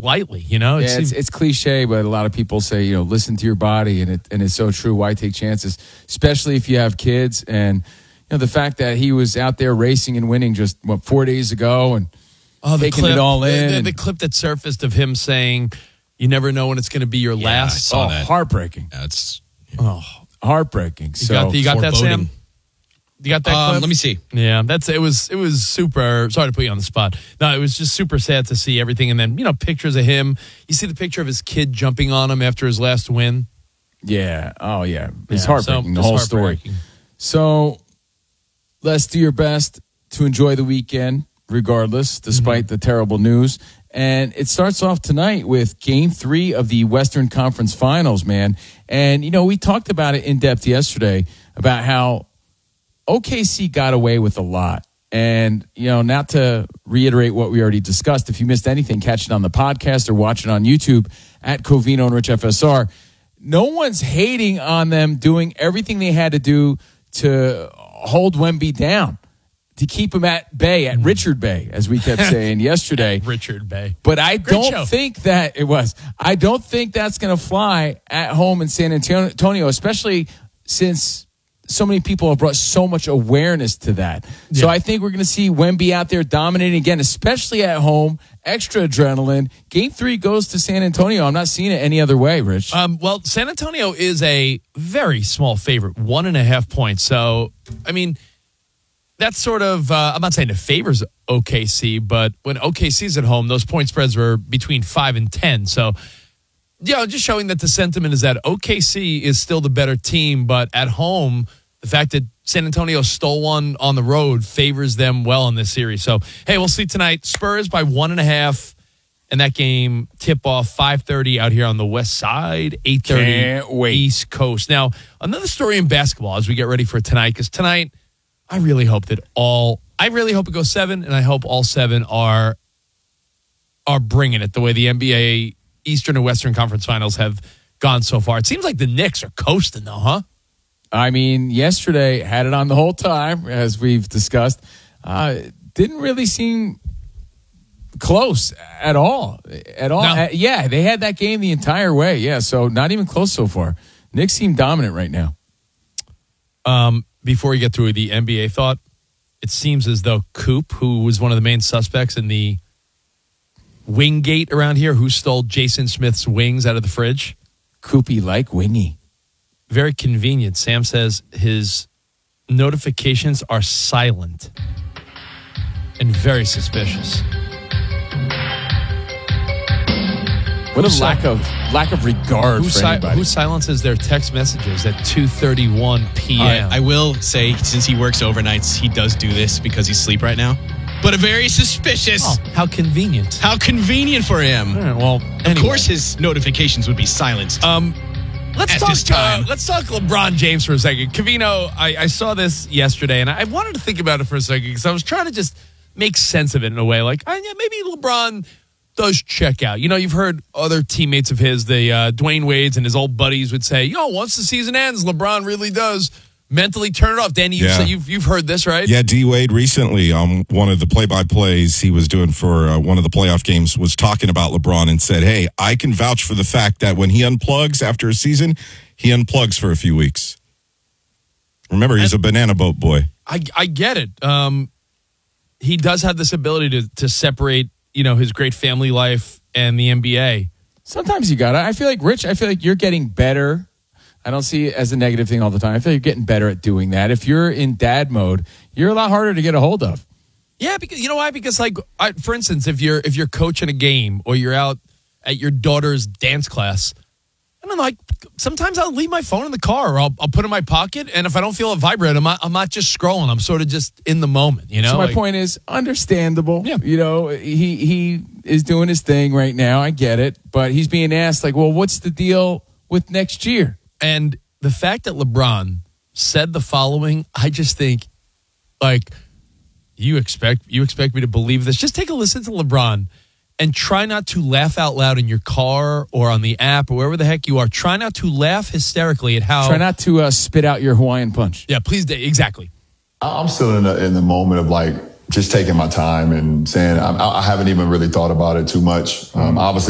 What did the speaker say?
lightly, you know? Yeah, it's cliche, but a lot of people say, listen to your body, and it's so true. Why take chances, especially if you have kids? And the fact that he was out there racing and winning just 4 days ago and taking it all in. The clip that surfaced of him saying, "You never know when it's going to be your last." I saw that. Heartbreaking. That's heartbreaking. You got that, Sam? You got that clip? Let me see. Yeah, it was super. Sorry to put you on the spot. No, it was just super sad to see everything, and then pictures of him. You see the picture of his kid jumping on him after his last win. Yeah. Oh yeah. It's heartbreaking. The whole story. Heartbreaking. So let's do your best to enjoy the weekend, regardless, despite the terrible news. And it starts off tonight with Game 3 of the Western Conference Finals, man. And we talked about it in depth yesterday about how OKC got away with a lot. And, not to reiterate what we already discussed, if you missed anything, catch it on the podcast or watch it on YouTube at Covino and Rich FSR. No one's hating on them doing everything they had to do to hold Wemby down, to keep him at bay, at Richard Bay, as we kept saying yesterday. Richard Bay. But I don't think that's going to fly at home in San Antonio, especially since so many people have brought so much awareness to that. Yeah. So I think we're going to see Wemby out there dominating again, especially at home. Extra adrenaline. Game 3 goes to San Antonio. I'm not seeing it any other way, Rich. Well, San Antonio is a very small favorite, 1.5 points. So, that's sort of, I'm not saying it favors OKC, but when OKC's at home, those point spreads were between 5 and 10. So, just showing that the sentiment is that OKC is still the better team, but at home, the fact that San Antonio stole one on the road favors them well in this series. So, hey, we'll see tonight. Spurs by 1.5, and that game tip off 5:30 out here on the west side, 8:30 East Coast. Now, another story in basketball as we get ready for tonight, because tonight, I really hope it goes 7, and I hope all 7 are bringing it the way the NBA Eastern and Western Conference Finals have gone so far. It seems like the Knicks are coasting, though, huh? Yesterday had it on the whole time, as we've discussed. Didn't really seem close at all. No. Yeah, they had that game the entire way. Yeah, so not even close so far. Knicks seem dominant right now. Before we get through the NBA thought, it seems as though Coop, who was one of the main suspects in the Wingate around here, who stole Jason Smith's wings out of the fridge. Coopy like wingy. Very convenient. Sam says his notifications are silent and very suspicious. What a lack of regard for anybody. Who silences their text messages at 2:31 p.m.? I will say, since he works overnights, he does do this because he's asleep right now. But a very suspicious. Oh, how convenient. How convenient for him. Right, well, anyway. Of course his notifications would be silenced. Let's talk LeBron James for a second. Covino, I saw this yesterday, and I wanted to think about it for a second because I was trying to just make sense of it in a way. Like, maybe LeBron does check out. You've heard other teammates of his, the Dwayne Wade's and his old buddies would say, once the season ends, LeBron really does mentally turn it off. Danny, you've heard this, right? Yeah, D. Wade recently, one of the play-by-plays he was doing for one of the playoff games was talking about LeBron and said, hey, I can vouch for the fact that when he unplugs after a season, he unplugs for a few weeks. Remember, he's a banana boat boy. I get it. He does have this ability to separate, his great family life and the NBA. Sometimes you got it. I feel like you're getting better. I don't see it as a negative thing all the time. I feel like you're getting better at doing that. If you're in dad mode, you're a lot harder to get a hold of. Yeah, because you know why? Because for instance, if you're coaching a game or you're out at your daughter's dance class, I don't know, sometimes I'll leave my phone in the car or I'll put it in my pocket, and if I don't feel it vibrate, I'm not just scrolling. I'm sort of just in the moment, So my point is understandable. Yeah. He is doing his thing right now. I get it, but he's being asked what's the deal with next year? And the fact that LeBron said the following, I just think, you expect me to believe this? Just take a listen to LeBron and try not to laugh out loud in your car or on the app or wherever the heck you are. Try not to laugh hysterically at how... Try not to spit out your Hawaiian punch. Yeah, please. Exactly. I'm still in the moment of just taking my time and saying I haven't even really thought about it too much. Obviously,